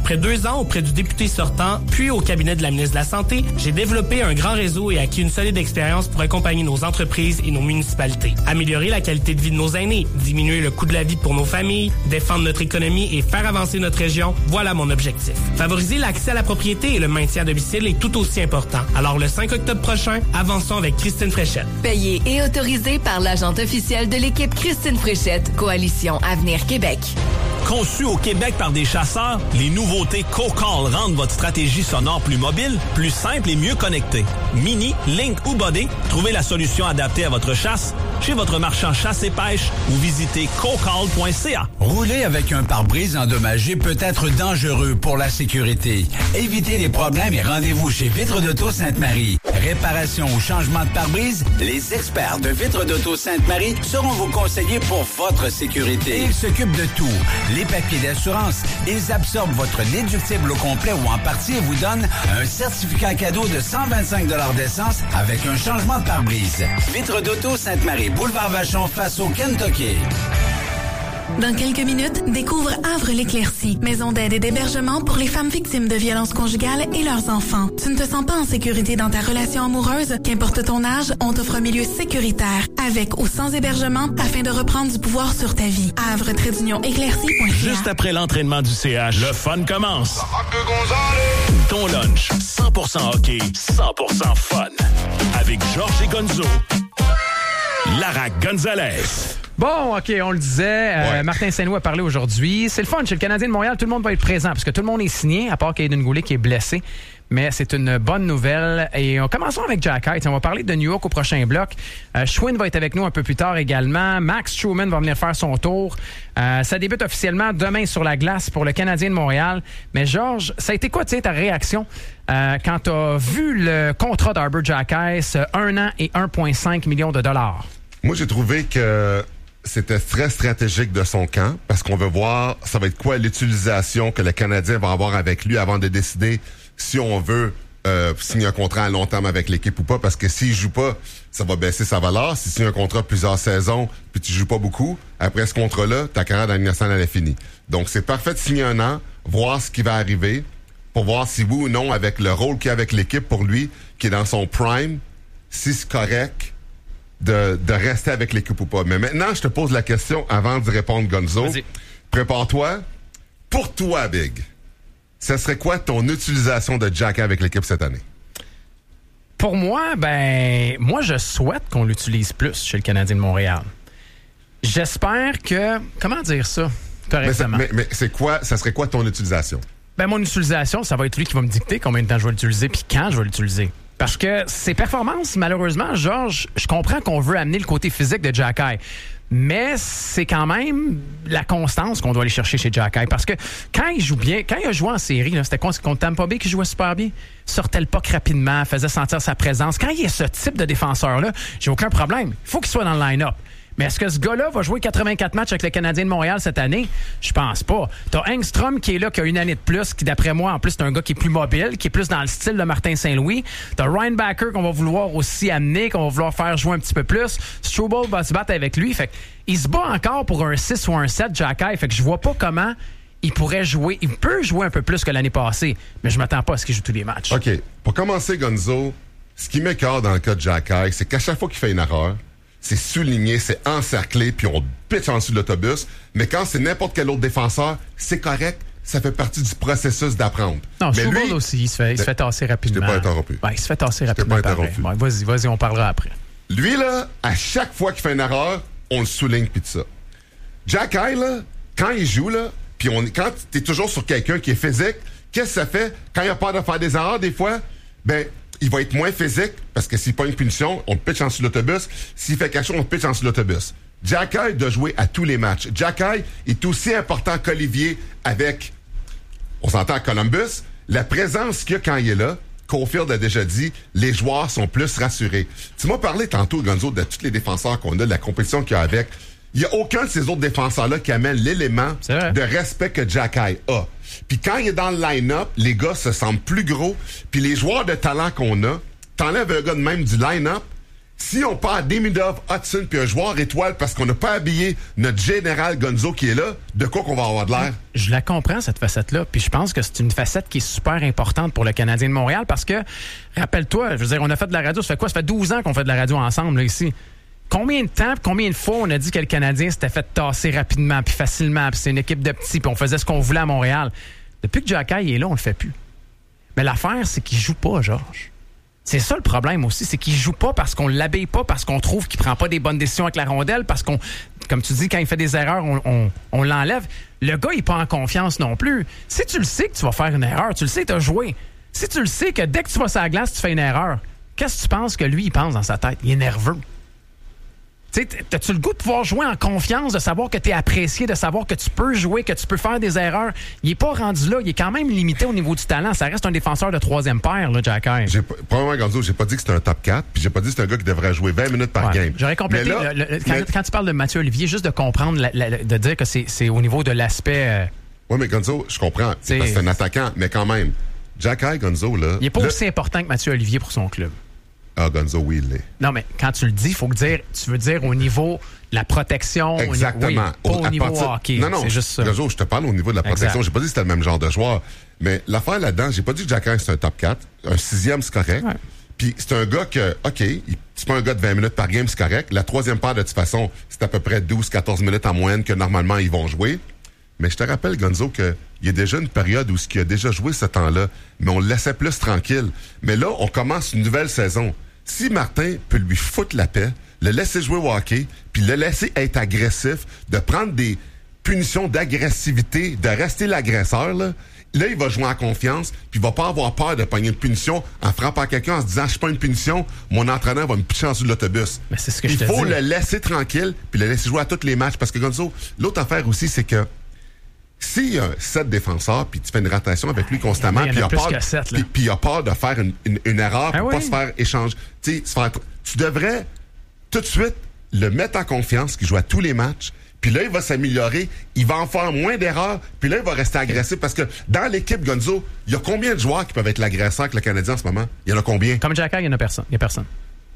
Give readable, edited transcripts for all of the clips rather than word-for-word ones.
Après 2 ans auprès du député sortant, puis au cabinet de la ministre de la Santé, j'ai développé un grand réseau et acquis une solide expérience pour accompagner nos entreprises et nos municipalités. Améliorer la qualité de vie de nos aînés, diminuer le coût de la vie pour nos familles, défendre notre économie et faire avancer notre région, voilà mon objectif. Favoriser l'accès à la propriété et le maintien à domicile est tout aussi important. Alors le 5 octobre prochain, avançons avec Christine Fréchette. Payé et autorisé par l'agente officielle de l'équipe Christine Fréchette, Coalition Avenir Québec. Conçu au Québec par des chasseurs, les nouveautés Co-Call rendent votre stratégie sonore plus mobile, plus simple et mieux connectée. Mini, Link ou Body, trouvez la solution adaptée à votre chasse chez votre marchand chasse et pêche ou visitez cocall.ca. Rouler avec un pare-brise endommagé peut être dangereux pour la sécurité. Évitez les problèmes et rendez-vous chez Vitres d'Auto Sainte-Marie. Réparation ou changement de pare-brise, les experts de Vitres d'Auto Sainte-Marie seront vos conseillers pour votre sécurité. Ils s'occupent de tout. Les papiers d'assurance, ils absorbent votre déductible au complet ou en partie et vous donnent un certificat cadeau de 125 $ d'essence avec un changement de pare-brise. Vitres d'Auto Sainte-Marie, boulevard Vachon face au Kentucky. Dans quelques minutes, découvre Havre l'Éclaircie, maison d'aide et d'hébergement pour les femmes victimes de violences conjugales et leurs enfants. Tu ne te sens pas en sécurité dans ta relation amoureuse? Qu'importe ton âge, on t'offre un milieu sécuritaire, avec ou sans hébergement, afin de reprendre du pouvoir sur ta vie. Havre-éclaircie.ca. Juste après l'entraînement du CH, le fun commence. Ton lunch, 100% hockey, 100% fun. Avec Georges et Gonzo. Lara Gonzalez. Bon, OK, on le disait. Martin Saint-Louis a parlé aujourd'hui. C'est le fun. Chez le Canadien de Montréal, tout le monde va être présent parce que tout le monde est signé, à part Caden Goulet qui est blessé. Mais c'est une bonne nouvelle. Et commençons avec Jack Hyde. On va parler de New York au prochain bloc. Schwinn va être avec nous un peu plus tard également. Max Truman va venir faire son tour. Ça débute officiellement demain sur la glace pour le Canadien de Montréal. Mais Georges, ça a été quoi ta réaction quand tu as vu le contrat d'Arbor Jack Hyde, 1 an et 1,5 million de dollars? Moi, j'ai trouvé que c'était très stratégique de son camp parce qu'on veut voir ça va être quoi l'utilisation que le Canadien va avoir avec lui avant de décider si on veut signer un contrat à long terme avec l'équipe ou pas, parce que s'il joue pas, ça va baisser sa valeur. Si tu signes un contrat de plusieurs saisons puis tu joues pas beaucoup, après ce contrat-là, ta carrière dans la Ligue nationale est finie. Donc, c'est parfait de signer 1 an, voir ce qui va arriver pour voir si oui ou non, avec le rôle qu'il a avec l'équipe pour lui, qui est dans son prime, si c'est correct de rester avec l'équipe ou pas. Mais maintenant, je te pose la question avant d'y répondre, Gonzo. Vas-y. Prépare-toi. Pour toi, Big, ce serait quoi ton utilisation de Jack avec l'équipe cette année? Pour moi, moi, je souhaite qu'on l'utilise plus chez le Canadien de Montréal. J'espère que... Comment dire ça correctement? Mais c'est quoi? Ça serait quoi ton utilisation? Mon utilisation, ça va être lui qui va me dicter combien de temps je vais l'utiliser puis quand je vais l'utiliser. Parce que ses performances, malheureusement, Georges, je comprends qu'on veut amener le côté physique de Jack Hyde. Mais c'est quand même la constance qu'on doit aller chercher chez Jack Hyde. Parce que quand il joue bien, quand il a joué en série, là, c'était contre Tampa Bay qui jouait super bien. Sortait le puck rapidement, faisait sentir sa présence. Quand il est ce type de défenseur-là, j'ai aucun problème. Il faut qu'il soit dans le line-up. Mais est-ce que ce gars-là va jouer 84 matchs avec le Canadien de Montréal cette année? Je pense pas. T'as Engstrom qui est là, qui a 1 année de plus, qui d'après moi, en plus, c'est un gars qui est plus mobile, qui est plus dans le style de Martin Saint-Louis. T'as Ryan Backer qu'on va vouloir aussi amener, qu'on va vouloir faire jouer un petit peu plus. Struble va se battre avec lui. Fait il se bat encore pour un 6 ou un 7, Jack Hyde. Fait que je vois pas comment il pourrait jouer. Il peut jouer un peu plus que l'année passée, mais je m'attends pas à ce qu'il joue tous les matchs. OK. Pour commencer, Gonzo, ce qui m'écarte dans le cas de Jack Hyde, c'est qu'à chaque fois qu'il fait une erreur, c'est souligné, c'est encerclé, puis on pitch en dessous de l'autobus. Mais quand c'est n'importe quel autre défenseur, c'est correct, ça fait partie du processus d'apprendre. Non, Struble aussi, il se fait tasser rapidement. Je t'ai pas interrompu. Ouais, il se fait tasser rapidement. Ouais, vas-y, on parlera après. Lui, là, à chaque fois qu'il fait une erreur, on le souligne, puis tout ça. Jack Hyde, là, quand il joue, là, puis quand t'es toujours sur quelqu'un qui est physique, qu'est-ce que ça fait? Quand il a peur de faire des erreurs, des fois, il va être moins physique, parce que s'il pas une punition, on le pitch en dessous de l'autobus. S'il fait quelque chose, on le pitch en dessous de l'autobus. Jack Hyde doit jouer à tous les matchs. Jack Hyde est aussi important qu'Olivier avec, on s'entend à Columbus, la présence qu'il y a quand il est là. Caulfield a déjà dit, les joueurs sont plus rassurés. Tu m'as parlé tantôt, Gonzo, de tous les défenseurs qu'on a, de la compétition qu'il y a avec. Il n'y a aucun de ces autres défenseurs-là qui amène l'élément de respect que Jack Hyde a. Puis quand il est dans le line-up, les gars se sentent plus gros. Puis les joueurs de talent qu'on a, t'enlèves un gars de même du line-up, Si on part Demidov, Hudson puis un joueur étoile parce qu'on n'a pas habillé notre général Gonzo qui est là, de quoi qu'on va avoir de l'air? Je la comprends, cette facette-là, puis je pense que c'est une facette qui est super importante pour le Canadien de Montréal parce que, rappelle-toi, je veux dire, on a fait de la radio, ça fait quoi? Ça fait 12 ans qu'on fait de la radio ensemble, là, ici. Combien de temps, combien de fois on a dit que le Canadien s'était fait tasser rapidement puis facilement, puis c'est une équipe de petits, puis on faisait ce qu'on voulait à Montréal. Depuis que Jacky est là, on le fait plus. Mais l'affaire, c'est qu'il joue pas, Georges. C'est ça le problème aussi, c'est qu'il joue pas parce qu'on l'habille pas, parce qu'on trouve qu'il prend pas des bonnes décisions avec la rondelle, parce qu'on, comme tu dis, quand il fait des erreurs, on l'enlève. Le gars, il est pas en confiance non plus. Si tu le sais que tu vas faire une erreur, tu le sais que tu as joué. Si tu le sais que dès que tu vas sur la glace, tu fais une erreur, qu'est-ce que tu penses que lui, il pense dans sa tête? Il est nerveux. T'as-tu le goût de pouvoir jouer en confiance, de savoir que tu es apprécié, de savoir que tu peux jouer, que tu peux faire des erreurs? Il est pas rendu là. Il est quand même limité au niveau du talent. Ça reste un défenseur de troisième paire, là, Jacky. Probablement, Gonzo, j'ai pas dit que c'était un top 4, puis j'ai pas dit que c'est un gars qui devrait jouer 20 minutes par game. J'aurais complété. Quand tu parles de Mathieu Olivier, juste de comprendre, de dire que c'est au niveau de l'aspect... Oui, mais Gonzo, je comprends. Parce que c'est un attaquant, mais quand même, Jacky, Gonzo, là... Il est pas aussi important que Mathieu Olivier pour son club. Ah, Gonzo, oui, il l'est. Non, mais quand tu le dis, il faut dire, tu veux dire au niveau de la protection. Exactement. Pas au niveau hockey. Non, c'est juste ça. Gonzo, je te parle au niveau de la protection. J'ai pas dit que c'était le même genre de joueur. Mais l'affaire là-dedans, j'ai pas dit que Jacky, c'est un top 4. Un 6e, c'est correct. Ouais. Puis c'est un gars que, OK, c'est pas un gars de 20 minutes par game, c'est correct. La troisième paire, de toute façon, c'est à peu près 12-14 minutes en moyenne que normalement ils vont jouer. Mais je te rappelle, Gonzo, qu'il y a déjà une période où il a déjà joué ce temps-là, mais on le laissait plus tranquille. Mais là, on commence une nouvelle saison. Si Martin peut lui foutre la paix, le laisser jouer au hockey, puis le laisser être agressif, de prendre des punitions d'agressivité, de rester l'agresseur, là, il va jouer en confiance, puis il va pas avoir peur de pogner une punition en frappant quelqu'un en se disant « Je suis pas une punition, mon entraîneur va me pitcher en dessous de l'autobus. » Mais c'est ce que il faut le laisser tranquille, puis le laisser jouer à tous les matchs. Parce que, Gonzo, l'autre affaire aussi, c'est que s'il y a 7 défenseurs, puis tu fais une rotation avec lui constamment, puis il a peur de faire une erreur pour pas se faire échanger. Tu devrais tout de suite le mettre en confiance, qu'il joue à tous les matchs, puis là, il va s'améliorer, il va en faire moins d'erreurs, puis là, il va rester agressif, parce que dans l'équipe, Gonzo, il y a combien de joueurs qui peuvent être l'agresseur avec le Canadien en ce moment? Il y en a combien? Comme Jacky, il y en a personne. Il y a personne.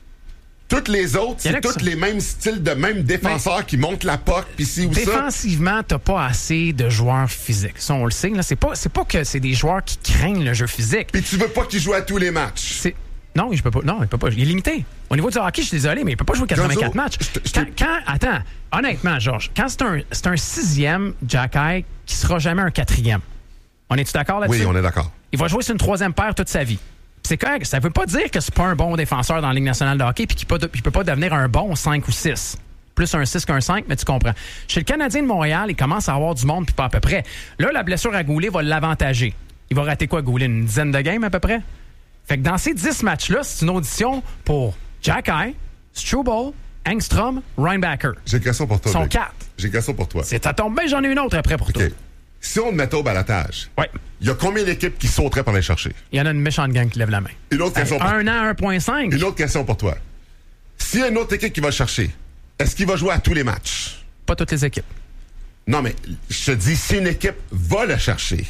Toutes les autres, c'est tous les mêmes styles de même défenseurs qui montent la puck, puis ci ou ça. Défensivement, t'as pas assez de joueurs physiques. Ça, on le sait. Là, c'est pas que c'est des joueurs qui craignent le jeu physique. Puis tu veux pas qu'ils jouent à tous les matchs. Non, il peut pas. Non, il peut pas. Il est limité. Au niveau du hockey, je suis désolé, mais il peut pas jouer 84 matchs. Attends, honnêtement, Georges, quand c'est un 6e Jacky qui sera jamais un 4e. On est-tu d'accord là-dessus? Oui, on est d'accord. Il va jouer sur une 3e paire toute sa vie. C'est correct. Ça veut pas dire que c'est pas un bon défenseur dans la Ligue nationale de hockey puis qu'il peut pas devenir un bon 5 ou 6. Plus un 6 qu'un 5, mais tu comprends. Chez le Canadien de Montréal, il commence à avoir du monde puis pas à peu près. Là, la blessure à Goulet va l'avantager. Il va rater quoi, Goulet? Une dizaine de games à peu près? Fait que dans ces 10 matchs-là, c'est une audition pour Jacky, Struble, Engstrom, Reinbacher. J'ai une question pour toi. Ils sont 4. J'ai une question pour toi. Ça tombe bien, j'en ai une autre après pour toi. Si on le mettait au balotage, il y a combien d'équipes qui sauteraient pour aller chercher? Il y en a une méchante gang qui lève la main. Une autre question pour toi. 1 an, 1.5. Une autre question pour toi. S'il y a une autre équipe qui va le chercher, est-ce qu'il va jouer à tous les matchs? Pas toutes les équipes. Non, mais je te dis, si une équipe va le chercher...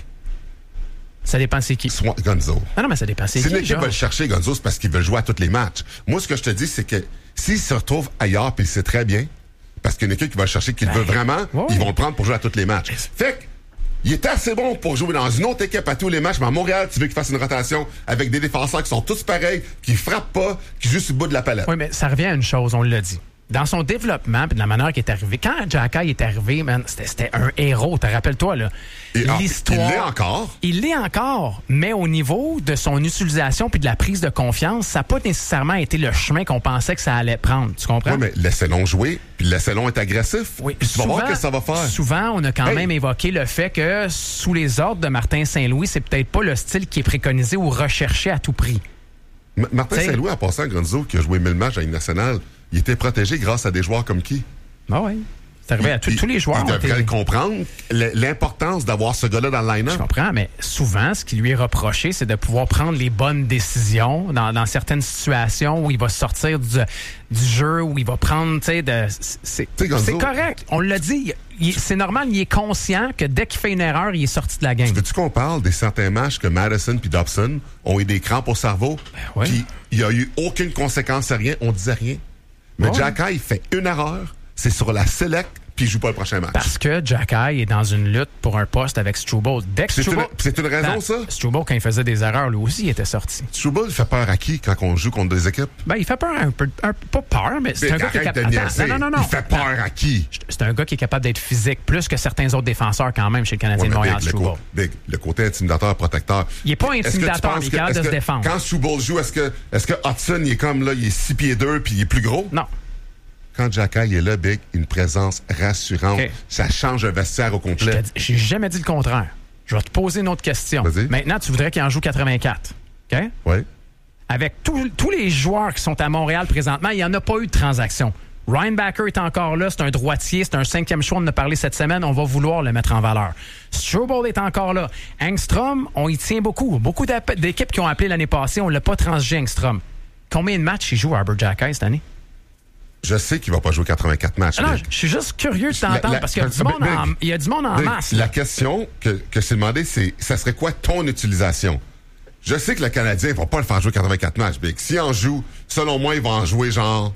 Ça dépend c'est qui. Gonzo. Non, mais ça dépend c'est qui. Si une équipe va le chercher, Gonzo, c'est parce qu'il veut jouer à tous les matchs. Moi, ce que je te dis, c'est que s'il se retrouve ailleurs, puis c'est très bien, parce qu'une équipe qui va le chercher, qu'il veut vraiment, ils vont le prendre pour jouer à tous les matchs. Fait que, il est assez bon pour jouer dans une autre équipe à tous les matchs, mais à Montréal, tu veux qu'il fasse une rotation avec des défenseurs qui sont tous pareils, qui frappent pas, qui jouent sur le bout de la palette. Oui, mais ça revient à une chose, on l'a dit. Dans son développement, puis de la manière qu'il est arrivé, quand Jacky est arrivé, man, c'était un héros, te rappelles-toi, là. L'histoire. Il l'est encore. Il l'est encore, mais au niveau de son utilisation puis de la prise de confiance, ça n'a pas nécessairement été le chemin qu'on pensait que ça allait prendre. Tu comprends? Oui, mais laissez-le jouer, puis laissez-le être agressif. Oui, puis tu vas voir ce que ça va faire. Souvent, on a quand même évoqué le fait que, sous les ordres de Martin Saint-Louis, c'est peut-être pas le style qui est préconisé ou recherché à tout prix. Martin Saint-Louis, en passant à Gonzo, qui a joué 1000 matchs à la Ligue nationale, il était protégé grâce à des joueurs comme qui? Ah oui. C'est arrivé à tous les joueurs. Il devrait comprendre l'importance d'avoir ce gars-là dans le line-up. Je comprends, mais souvent, ce qui lui est reproché, c'est de pouvoir prendre les bonnes décisions dans certaines situations où il va sortir du jeu, où il va prendre, tu sais, c'est correct. On l'a dit. C'est normal, il est conscient que dès qu'il fait une erreur, il est sorti de la game. Veux-tu qu'on parle des certains matchs que Madison puis Dobson ont eu des crampes au cerveau? Oui. Puis il n'y a eu aucune conséquence à rien, on disait rien. Mais Jacky, il fait une erreur, c'est sur la select, puis il joue pas le prochain match. Parce que Jacky est dans une lutte pour un poste avec Struble. C'est une raison, ça? Struble, quand il faisait des erreurs, lui aussi, il était sorti. Struble, il fait peur à qui quand on joue contre des équipes? Ben, il fait peur un peu. Pas peur, mais c'est un gars qui est capable... Non. Il fait peur à qui? C'est un gars qui est capable d'être physique, plus que certains autres défenseurs quand même chez le Canadien de Montréal, Struble. Le côté intimidateur, protecteur. Il est pas intimidateur, mais il est capable de se défendre. Quand Struble joue, est-ce que Hudson, il est comme là, il est 6'2" puis il est plus gros? Non. Quand Jacky est là, Big, une présence rassurante, okay. Ça change un vestiaire au complet. J'ai jamais dit le contraire. Je vais te poser une autre question. Vas-y. Maintenant, tu voudrais qu'il en joue 84. OK? Oui. Avec tous les joueurs qui sont à Montréal présentement, il n'y en a pas eu de transaction. Ryan Backer est encore là, c'est un droitier, c'est un 5e choix, on en a parlé cette semaine, on va vouloir le mettre en valeur. Struble est encore là. Engstrom, on y tient beaucoup. Beaucoup d'équipes qui ont appelé l'année passée, on ne l'a pas transgé Engstrom. Combien de matchs il joue Arbor Jacky cette année? Je sais qu'il va pas jouer 84 matchs. Non, je suis juste curieux de t'entendre parce qu'il y a du monde en masse. La question que je t'ai demandé, c'est ça serait quoi ton utilisation? Je sais que le Canadien va pas le faire jouer 84 matchs, Big. S'il en joue, selon moi, il va en jouer genre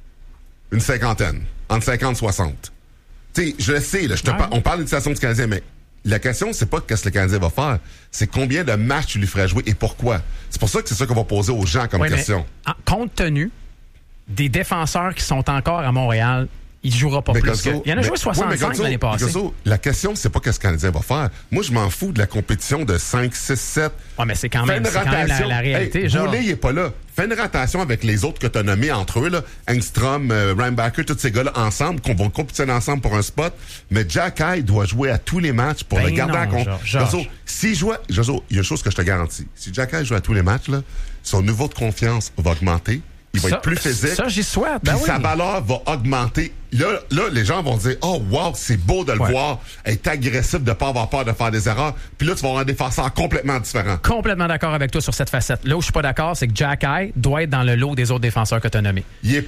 une cinquantaine. Entre 50 et 60. Tu sais, je le sais, là, on parle d'utilisation du Canadien, mais la question, c'est pas qu'est-ce que le Canadien va faire, c'est combien de matchs tu lui ferais jouer et pourquoi. C'est pour ça que c'est ça qu'on va poser aux gens comme question. Mais, compte tenu des défenseurs qui sont encore à Montréal, il ne jouera pas plus. Il en a joué 65 l'année passée. La question, c'est pas qu'est-ce que le Canadien va faire. Moi, je m'en fous de la compétition de 5, 6, 7. Ouais, mais c'est quand même la réalité. Hey, Goulet, il est pas là. Fais une rotation avec les autres que tu as nommés entre eux, là. Engstrom, Ryan Backer, tous ces gars-là ensemble, qu'on va compétitionner ensemble pour un spot. Mais Jacky doit jouer à tous les matchs pour le garder en compte. Joso, il y a une chose que je te garantis. Si Jacky joue à tous les matchs, là, son niveau de confiance va augmenter. Il va être plus physique. Ça, j'y souhaite. Puis sa valeur va augmenter. Là, les gens vont dire, oh, wow, c'est beau de le voir être agressif, de ne pas avoir peur de faire des erreurs. Puis là, tu vas avoir un défenseur complètement différent. Complètement d'accord avec toi sur cette facette. Là où je suis pas d'accord, c'est que Jacky doit être dans le lot des autres défenseurs que tu as nommés. Il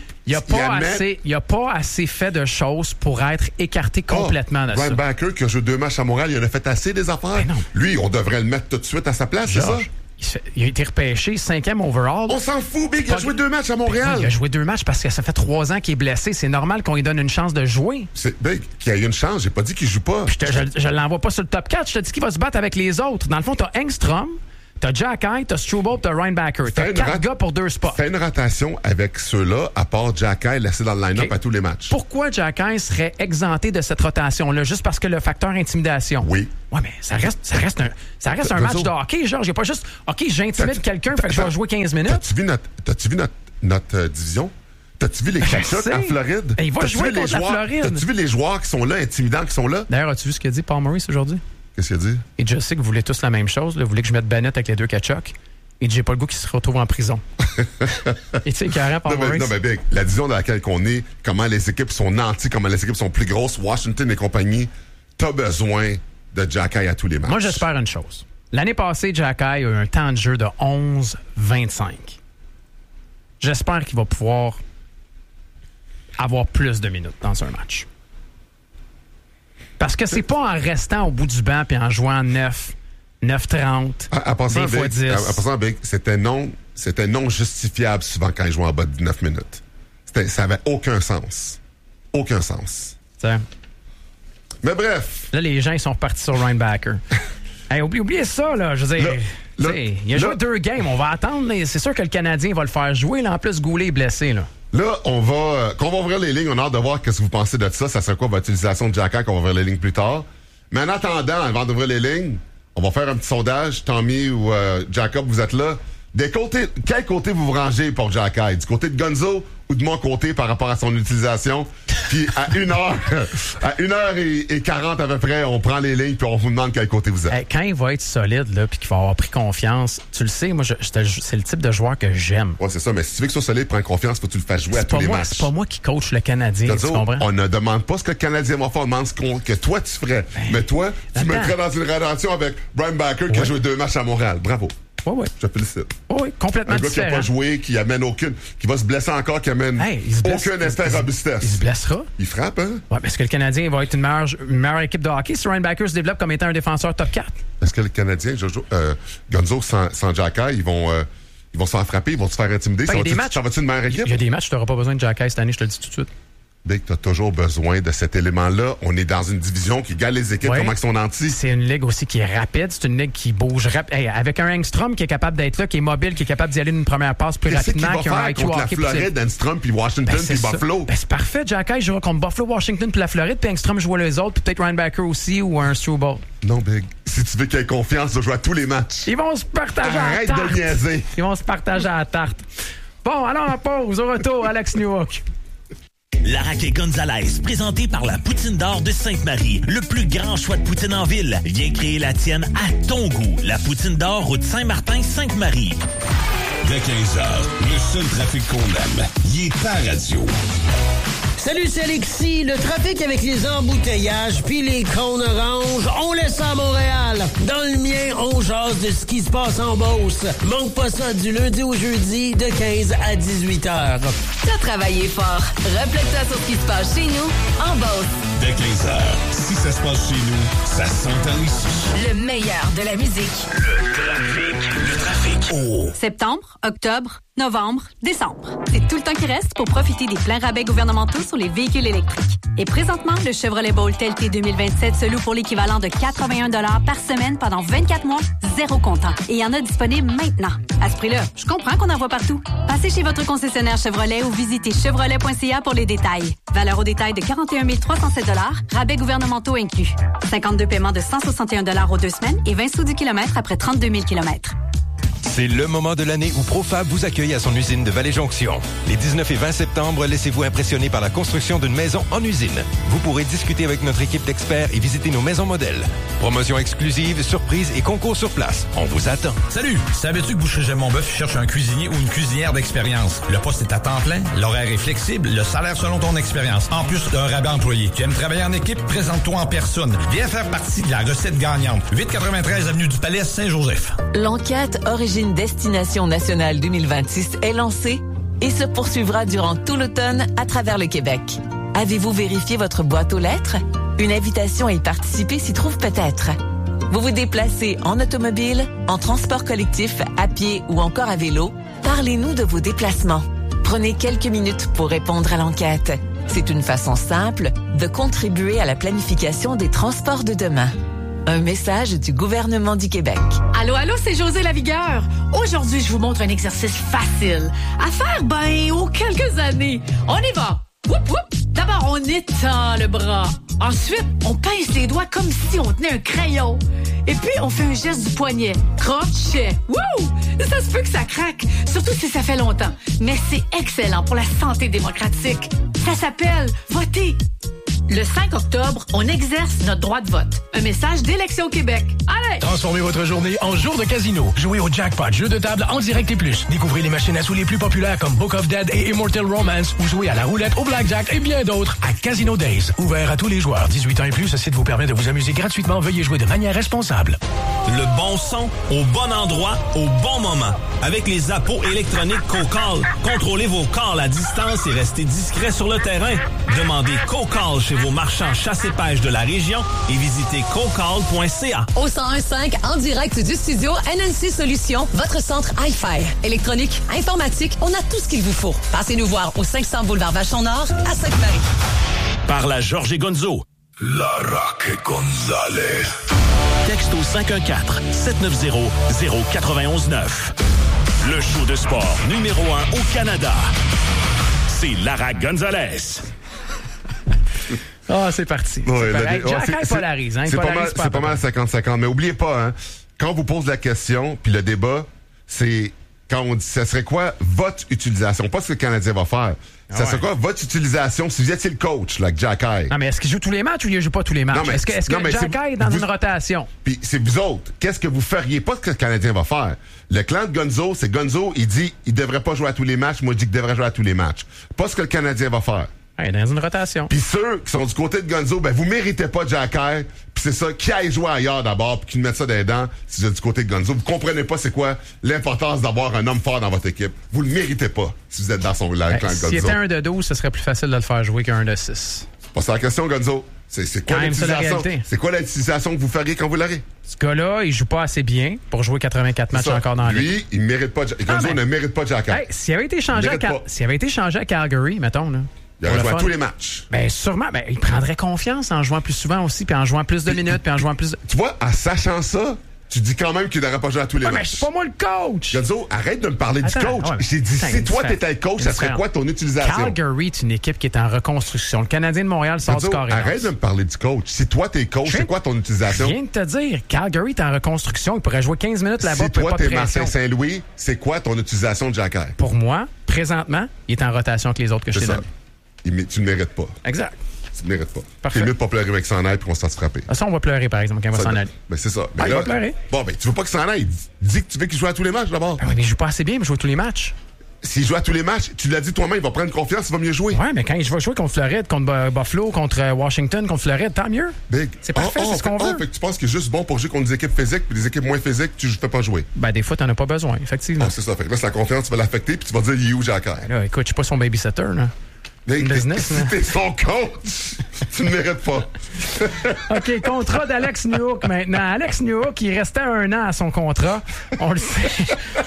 n'a pas assez fait de choses pour être écarté complètement de ça. Ryan Backer, qui a joué 2 matchs à Montréal, il en a fait assez des affaires. Lui, on devrait le mettre tout de suite à sa place, c'est ça? Il a été repêché 5e overall. On s'en fout, Big. Il a joué 2 matchs à Montréal. Il a joué 2 matchs parce que ça fait 3 ans qu'il est blessé. C'est normal qu'on lui donne une chance de jouer. C'est Big qu'il a eu une chance. J'ai pas dit qu'il joue pas. Je l'envoie pas sur le top 4. Je te dis qu'il va se battre avec les autres. Dans le fond, t'as Engstrom, t'as Jacky, t'as Struble, t'as Ryan Backer. T'as 4 gars pour 2 spots. Fais une rotation avec ceux-là, à part Jacky, laissé dans le line-up à tous les matchs. Pourquoi Jacky serait exempté de cette rotation-là? Juste parce que le facteur intimidation? Oui. Ouais, mais ça reste un match de hockey, genre. J'ai pas juste, OK, j'intimide quelqu'un, fait que je vais jouer 15 minutes. T'as-tu vu notre division? T'as-tu vu les Kachuk en Floride? Il va jouer contre la Floride. T'as-tu vu les joueurs qui sont là, intimidants qui sont là? D'ailleurs, as-tu vu ce qu'a dit Paul Maurice aujourd'hui? Qu'est-ce qu'il a dit? Et je sais que vous voulez tous la même chose. Vous voulez que je mette Bennett avec les 2 Kachuk. Et j'ai pas le goût qu'il se retrouve en prison. Et tu sais, carrément, Paul Maurice. Non, mais Big, la division dans laquelle on est, comment les équipes sont nanties, comment les équipes sont plus grosses, Washington et compagnie, t'as besoin de Jacky à tous les matchs. Moi, j'espère une chose. L'année passée, Jacky a eu un temps de jeu de 11-25. J'espère qu'il va pouvoir avoir plus de minutes dans un match. Parce que c'est pas en restant au bout du banc et en jouant 9-30, des fois 10. En passant, Big, c'était non justifiable souvent quand il jouait en bas de 19 minutes. Ça avait aucun sens. Aucun sens. T'sais. Mais bref. Là, les gens, ils sont repartis sur Ryan Backer. Hey, oubliez ça, là. Je veux dire, il a joué 2 games. On va attendre. C'est sûr que le Canadien va le faire jouer. Là, en plus, Goulet est blessé, là. Là, quand on va ouvrir les lignes, on a hâte de voir ce que vous pensez de ça. Ça serait quoi votre utilisation de Jacky qu'on va ouvrir les lignes plus tard. Mais en attendant, avant d'ouvrir les lignes, on va faire un petit sondage. Tommy ou Jacob, vous êtes là. Quel côté vous vous rangez pour Jacky? Du côté de Gonzo ou de mon côté par rapport à son utilisation. Puis à 1h40 à peu près, on prend les lignes puis on vous demande quel côté vous êtes. Quand il va être solide, là, puis qu'il va avoir pris confiance, tu le sais, moi, c'est le type de joueur que j'aime. Ouais, c'est ça, mais si tu veux que ce soit solide, prends confiance, faut que tu le fasses jouer à tous les matchs. C'est pas moi qui coach le Canadien, tu comprends? On ne demande pas ce que le Canadien va faire, on demande ce que toi tu ferais. Mais toi, tu mettrais dans une relation avec Brian Backer qui a joué 2 matchs à Montréal. Bravo. Oui. Je te félicite. Oui, complètement différent. Un gars qui n'a pas joué, qui amène aucune, qui va se blesser encore, qui amène aucun effet robustesse. Il se blessera. Il frappe, hein? Oui, parce que le Canadien va être une meilleure équipe de hockey si Ryan Backer se développe comme étant un défenseur top 4. Est-ce que le Canadien, Gonzo sans Jacky, ils vont se faire frapper, ils vont se faire intimider? Ça va-tu une meilleure équipe? Il y a des matchs, tu n'auras pas besoin de Jacky cette année, je te le dis tout de suite. Big, tu as toujours besoin de cet élément-là. On est dans une division qui égale les équipes, comment ils sont nantis. C'est une ligue aussi qui est rapide. C'est une ligue qui bouge rapide. Hey, avec un Engstrom qui est capable d'être là, qui est mobile, qui est capable d'y aller d'une première passe plus rapidement qu'un IQ contre hockey. La Floride, Engstrom, puis Washington, puis Buffalo. C'est parfait. Jacky jouera contre Buffalo, Washington, puis la Floride, puis Engstrom jouera les autres, puis peut-être Ryan Backer aussi ou un Struble. Non, Big. Si tu veux qu'il y ait confiance, tu dois jouer à tous les matchs. Ils vont se partager à la tarte. Arrête de niaiser. Ils vont se partager à la tarte. Bon, alors en pause. Au retour, Alex Newhook. La Raquette Gonzalez, présentée par la Poutine d'Or de Sainte-Marie. Le plus grand choix de poutine en ville. Viens créer la tienne à ton goût. La Poutine d'Or, route Saint-Martin, Sainte-Marie. Dès 15h, le seul trafic qu'on aime, il est ta radio. Salut, c'est Alexis. Le trafic avec les embouteillages puis les cônes oranges, on laisse ça à Montréal. Dans le mien, on jase de ce qui se passe en Beauce. Manque pas ça du lundi au jeudi de 15 à 18 heures. T'as travaillé fort. Reflète-toi sur ce qui se passe chez nous, en Beauce. Dès 15h, si ça se passe chez nous, ça s'entend ici. Le meilleur de la musique. Le trafic. Oh. Septembre, octobre, novembre, décembre. C'est tout le temps qui reste pour profiter des pleins rabais gouvernementaux sur les véhicules électriques. Et présentement, le Chevrolet Bolt LT 2027 se loue pour l'équivalent de 81$ par semaine pendant 24 mois, 0 comptant. Et il y en a disponible maintenant. À ce prix-là, je comprends qu'on en voit partout. Passez chez votre concessionnaire Chevrolet ou visitez chevrolet.ca pour les détails. Valeur au détail de 41 307$, rabais gouvernementaux inclus. 52 paiements de 161$ aux 2 semaines et 20 sous du kilomètre après 32 000 km. C'est le moment de l'année où Profab vous accueille à son usine de Vallée-Jonction. Les 19 et 20 septembre, laissez-vous impressionner par la construction d'une maison en usine. Vous pourrez discuter avec notre équipe d'experts et visiter nos maisons modèles. Promotions exclusives, surprises et concours sur place. On vous attend. Salut! Savais-tu que Boucherie J'aime mon bœuf cherche un cuisinier ou une cuisinière d'expérience? Le poste est à temps plein, l'horaire est flexible, le salaire selon ton expérience. En plus d'un rabais employé. Tu aimes travailler en équipe? Présente-toi en personne. Viens faire partie de la recette gagnante. 893 avenue du Palais Saint-Joseph. L'enquête Origine Destination Nationale 2026 est lancée et se poursuivra durant tout l'automne à travers le Québec. Avez-vous vérifié votre boîte aux lettres? Une invitation à y participer s'y trouve peut-être. Vous vous déplacez en automobile, en transport collectif, à pied ou encore à vélo? Parlez-nous de vos déplacements. Prenez quelques minutes pour répondre à l'enquête. C'est une façon simple de contribuer à la planification des transports de demain. Un message du gouvernement du Québec. Allô, c'est José Lavigueur. Aujourd'hui, je vous montre un exercice facile à faire, aux quelques années. On y va. Whoop, whoop. D'abord, on étend le bras. Ensuite, on pince les doigts comme si on tenait un crayon. Et puis, on fait un geste du poignet. Crochet. Wouh! Ça se peut que ça craque, surtout si ça fait longtemps. Mais c'est excellent pour la santé démocratique. Ça s'appelle voter. Le 5 octobre, on exerce notre droit de vote. Un message d'Élection Québec. Allez! Transformez votre journée en jour de casino. Jouez au jackpot, jeu de table en direct et plus. Découvrez les machines à sous les plus populaires comme Book of Dead et Immortal Romance ou jouez à la roulette, au blackjack et bien d'autres à Casino Days. Ouvert à tous les joueurs. 18 ans et plus, ce site vous permet de vous amuser gratuitement. Veuillez jouer de manière responsable. Le bon son, au bon endroit, au bon moment. Avec les appos électroniques CoCall, contrôlez vos calls à distance et restez discret sur le terrain. Demandez CoCall chez vos marchands chasse et pêche de la région et visitez cocall.ca. Au 101.5, en direct du studio NNC Solutions, votre centre Hi-Fi. Électronique, informatique, on a tout ce qu'il vous faut. Passez nous voir au 500 boulevard Vachon-Nord à Sainte-Marie. Par la Georges et Gonzo. La Raquette Gonzalez. Texte au 514-790-0919. Le show de sport numéro 1 au Canada. C'est Lara Gonzalez. C'est parti. Ouais, Jacky polarise. Hein, c'est pas mal 50-50. Mais oubliez pas, quand on vous pose la question, puis le débat, c'est quand on dit ça serait quoi votre utilisation, pas ce que le Canadien va faire. Ça serait quoi votre utilisation si vous étiez le coach, là, Jack Eye? Non, mais est-ce qu'il joue tous les matchs ou il ne joue pas tous les matchs? Est-ce que Jack Eye est dans une rotation? Puis c'est vous autres. Qu'est-ce que vous feriez? Pas ce que le Canadien va faire. Le clan de Gonzo, c'est Gonzo, il dit il devrait pas jouer à tous les matchs. Moi, je dis qu'il devrait jouer à tous les matchs. Pas ce que le Canadien va faire. Ouais, dans une rotation. Puis ceux qui sont du côté de Gonzo, ben vous méritez pas Jack Eye. Puis c'est ça, qui aille jouer ailleurs d'abord, puis qui nous mette ça dans les dents si vous êtes du côté de Gonzo. Vous comprenez pas c'est quoi l'importance d'avoir un homme fort dans votre équipe. Vous le méritez pas si vous êtes dans son clan de Gonzo. S'il était un de 12, ce serait plus facile de le faire jouer qu'un de 6. C'est pas ça la question, Gonzo. C'est quoi l'utilisation? C'est quoi l'utilisation que vous feriez quand vous l'aurez? Ce gars-là, il joue pas assez bien pour jouer 84 matchs encore dans la ligue. Lui, il mérite pas. Gonzo ne mérite pas Jack Eye. Hey, s'il avait été échangé à Calgary, mettons, là. Il aurait joué à tous les matchs. Ben, sûrement. Ben, il prendrait confiance en jouant plus souvent aussi, puis en jouant plus de minutes, puis en jouant plus de... Tu vois, en sachant ça, tu dis quand même qu'il n'aurait pas joué à tous les matchs. Mais c'est pas moi le coach! Gonzo, arrête de me parler du coach. J'ai dit, si toi, t'étais le coach, ça serait quoi ton utilisation? Calgary est une équipe qui est en reconstruction. Le Canadien de Montréal sort du carré. Arrête de me parler du coach. Si toi, t'es coach, c'est quoi ton utilisation? Je viens de te dire, Calgary est en reconstruction. Il pourrait jouer 15 minutes là-bas. Si toi, t'es Martin Saint-Louis, c'est quoi ton utilisation de Jack Eye? Pour moi, présentement, il est en rotation avec les autres que je t'ai donné. Tu ne mérites pas. Exact. Tu ne mérites pas. Parfait. C'est mieux de pas pleurer avec s'en aille puis qu'on se fasse frapper. Ça, on va pleurer, par exemple, quand il va s'en aller. Ben, c'est ça. Il va pleurer. Bon, ben, tu veux pas qu'il s'en aille. Dis que tu veux qu'il joue à tous les matchs, d'abord. Ben oui, mais il joue pas assez bien, mais il joue à tous les matchs. S'il joue à tous les matchs, tu l'as dit toi-même, il va prendre confiance, il va mieux jouer. Ouais, mais quand il va jouer contre Floride, contre Buffalo, contre Washington, contre Floride, tant mieux. Big. C'est parfait, c'est ce qu'on veut. Fait que tu penses qu'il est juste bon pour jouer contre des équipes physiques puis des équipes moins physiques, tu ne fais pas jouer. Ben, des fois, t'en as pas besoin, effectivement. C'est ça. Fait que là, la confiance, tu vas l'affecter puis tu vas dire, il est où Jack Eye? Là, écoute, je suis pas son babysitter, là. Business, si t'es son coach, tu ne mérites pas. OK, contrat d'Alex Newhook maintenant. Alex Newhook, il restait 1 an à son contrat. On le sait.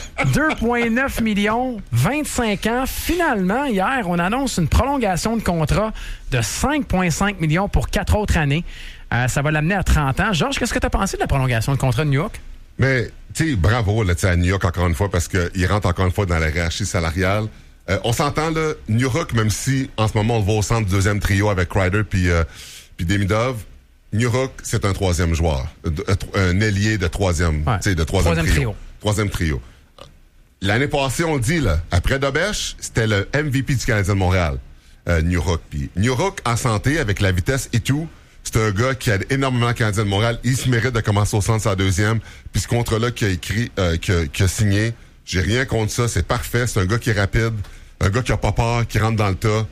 2,9 millions, 25 ans. Finalement, hier, on annonce une prolongation de contrat de 5,5 millions pour 4 autres années. Ça va l'amener à 30 ans. Georges, qu'est-ce que tu as pensé de la prolongation de contrat de Newhook? Mais, tu sais, bravo là, à New York encore une fois parce qu'il rentre encore une fois dans la hiérarchie salariale. On s'entend, là, Newhook, même si en ce moment on le voit au centre du deuxième trio avec Kreider puis Demidov, Newhook, c'est un troisième joueur. Un ailier de troisième, tu sais, de troisième trio. Troisième trio. L'année passée, on dit, là, après Dobèche, c'était le MVP du Canadien de Montréal, Newhook. Puis Newhook, en santé, avec la vitesse et tout, c'est un gars qui aide énormément le Canadien de Montréal. Il se mérite de commencer au centre sa deuxième. Puis ce contrat-là qu'il a signé, j'ai rien contre ça, c'est parfait. C'est un gars qui est rapide, un gars qui a pas peur, qui rentre dans le tas.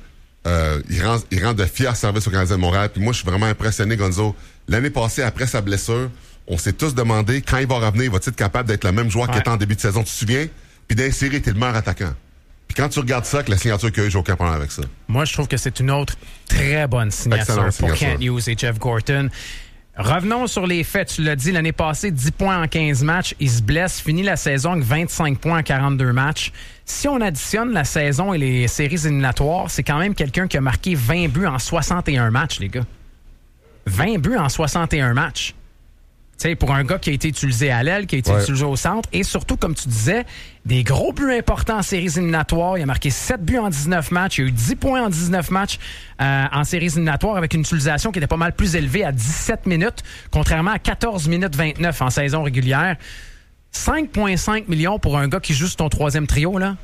Il rend de fiers services au Canadien de Montréal. Puis moi, je suis vraiment impressionné, Gonzo. L'année passée, après sa blessure, on s'est tous demandé quand il va revenir, va-t-il être capable d'être le même joueur qu'il était en début de saison, tu te souviens? Puis d'insérer, t'es le meilleur attaquant. Puis quand tu regardes ça, avec la signature qu'il y a eu, j'ai aucun problème avec ça. Moi, je trouve que c'est une autre très bonne signature pour Kent Hughes et Jeff Gorton. Revenons sur les faits. Tu l'as dit, l'année passée, 10 points en 15 matchs. Il se blesse, finit la saison avec 25 points en 42 matchs. Si on additionne la saison et les séries éliminatoires, c'est quand même quelqu'un qui a marqué 20 buts en 61 matchs, les gars. 20 buts en 61 matchs. Tu sais, pour un gars qui a été utilisé à l'aile, qui a été utilisé au centre, et surtout, comme tu disais, des gros buts importants en séries éliminatoires. Il a marqué 7 buts en 19 matchs. Il a eu 10 points en 19 matchs en séries éliminatoires avec une utilisation qui était pas mal plus élevée à 17 minutes, contrairement à 14 minutes 29 en saison régulière. 5,5 millions pour un gars qui joue sur ton troisième trio, là.